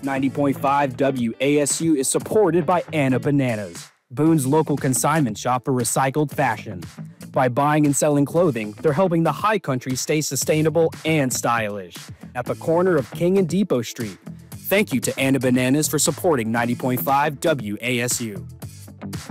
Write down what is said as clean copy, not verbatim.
90.5 WASU is supported by Anna Bananas, Boone's local consignment shop for recycled fashion. By buying and selling clothing, they're helping the High Country stay sustainable and stylish. At the corner of King and Depot Street. Thank you to Anna Bananas for supporting 90.5 WASU.